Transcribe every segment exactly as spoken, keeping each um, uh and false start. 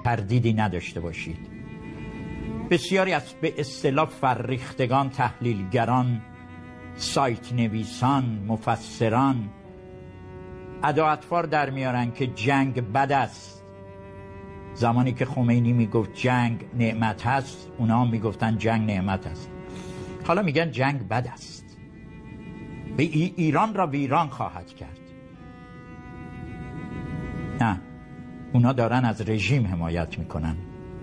تردیدی نداشته باشید. بسیاری از به اصطلاح فرریختگان، تحلیلگران، سایت نویسان، مفسران ادا اطوار در میارن که جنگ بد است. زمانی که خمینی میگفت جنگ نعمت هست، اونا میگفتن جنگ نعمت است. حالا میگن جنگ بد است، به ای ایران را ویران خواهد کرد. نه، اونا دارن از رژیم حمایت میکنن.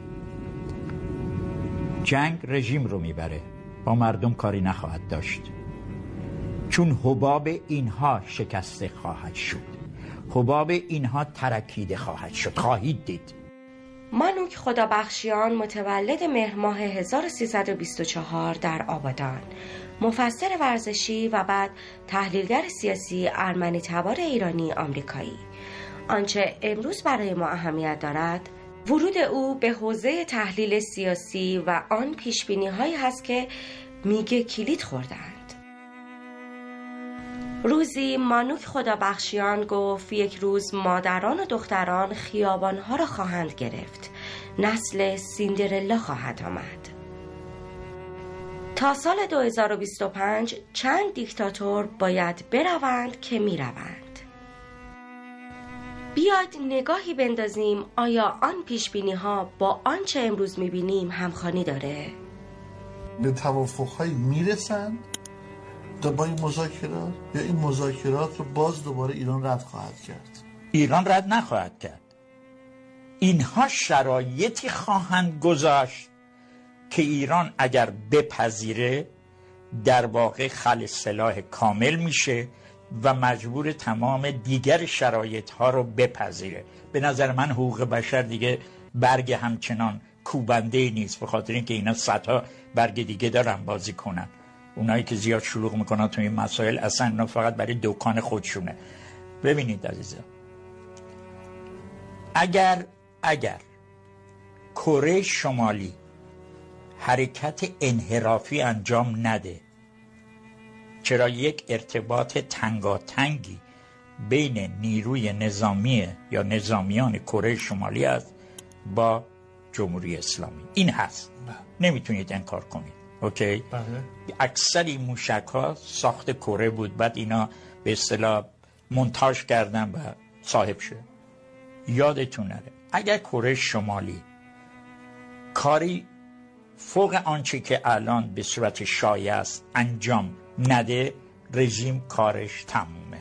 جنگ رژیم رو میبره، با مردم کاری نخواهد داشت، چون حباب اینها شکسته خواهد شد، حباب اینها ترکیده خواهد شد. خواهید دید. مانوک خدابخشیان متولد مهر ماه هزار و سیصد و بیست و چهار در آبادان، مفسر ورزشی و بعد تحلیلگر سیاسی ارمنی تبار ایرانی آمریکایی. آنچه امروز برای ما اهمیت دارد ورود او به حوزه تحلیل سیاسی و آن پیشبینی هایی هست که میگه کلید خوردند. روزی مانوک خدابخشیان گفت یک روز مادران و دختران خیابانها را خواهند گرفت، نسل سیندرلا خواهد آمد. تا سال دو هزار و بیست و پنج چند دیکتاتور باید بروند که میروند. بیاید نگاهی بندازیم آیا آن پیشبینی ها با آنچه امروز میبینیم همخوانی داره؟ به توافق‌هایی میرسند با این مذاکرات، یا این مذاکرات رو باز دوباره ایران رد خواهد کرد؟ ایران رد نخواهد کرد. اینها شرایطی خواهند گذاشت که ایران اگر بپذیره در واقع خل سلاح کامل میشه و مجبور تمام دیگر شرایط ها رو بپذیره. به نظر من حقوق بشر دیگه برگ همچنان کوبنده نیست، به خاطر اینکه اینا صدها برگ دیگه دارن بازی کنن. اونایی که زیاد شلوغ میکنن تو این مسائل اصلا اینا فقط برای دکان خودشونه. ببینید عزیزان، اگر اگر کره شمالی حرکت انحرافی انجام نده، چرا یک ارتباط تنگاتنگی بین نیروی نظامی یا نظامیان کره شمالی است با جمهوری اسلامی. این هست، نمیتونید انکار کنید. اوکی؟ بله. اکثر این موشک ها ساخت کره بود، بعد اینا به اصطلاح مونتاژ کردن و صاحب شد. یادتون نره اگر کره شمالی کاری فوق آنچه که الان به صورت شایع است انجام نده، رژیم کارش تمومه.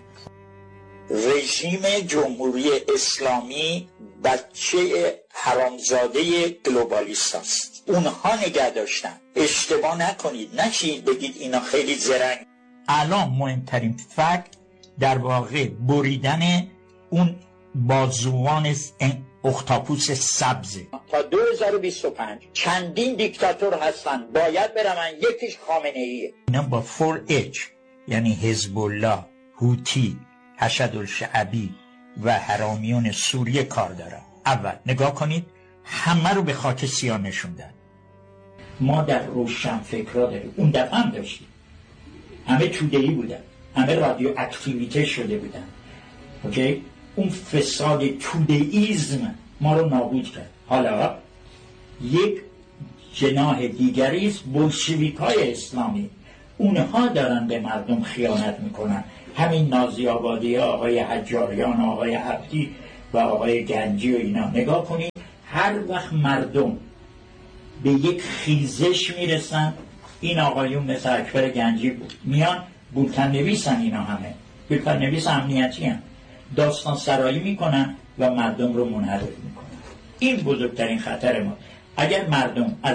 رژیم جمهوری اسلامی بچه حرامزاده گلوبالیست است. اونها نگه داشتن. اشتباه نکنید، نشید بگید اینا خیلی زرنگ. الان مهمترین فکت در واقع بریدن اون بازوان اختاپوس سبزه. تا دو هزار و بیست و پنج چندین دیکتاتور هستن، باید برن. یکیش خامنه ایه. اینا با فور اچ یعنی حزب الله، هوتی، حشدالشعبی و حرامیون سوریه کار دارن. اول نگاه کنید، همه رو به خاک سیاه نشوندن. ما در روشن فکرها داریم، اون دفعه هم داشتیم، همه توده‌ای بودن، همه رادیو اکتیویته شده بودن. اوکی؟ اون فساد توده‌ایزم ما رو نابود کرد. حالا یک جناح دیگری است، بولشویک‌های اسلامی. اونها دارن به مردم خیانت میکنن. همین نازی آبادی، آقای حجاریان، آقای عبدی و آقای گنجی و اینا. نگاه کنید، هر وقت مردم به یک خیزش میرسن، این آقایون مثل اکبر گنجی بود، میان بولتن نویسن، اینا همه بولتن نویس امنیتی هم داستان سرایی میکنن و مردم رو منحرف میکنن. این بزرگترین خطر ما. اگر مردم از